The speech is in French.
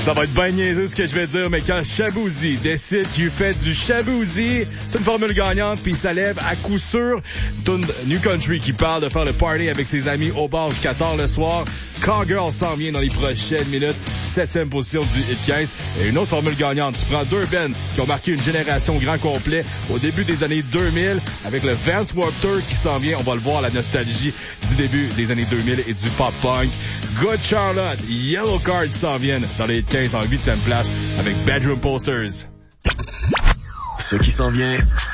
Ça va être bien niaiseux ce que je vais dire, mais quand Shaboozey décide qu'il fait du Shaboozey, c'est une formule gagnante, puis ça lève à coup sûr. Tune New Country qui parle de faire le party avec ses amis au bar jusqu'à tard le soir. Cowgirl s'en vient dans les prochaines minutes. 7e position du Hit 15. Et une autre formule gagnante. Tu prends deux bands qui ont marqué une génération au grand complet au début des années 2000 avec le Vans Warped Tour qui s'en vient. On va le voir, la nostalgie du début des années 2000 et du pop-punk. Good Charlotte, Yellow Card s'en viennent dans les 15 en 8e place avec Bedroom Posters. Ce qui s'en vient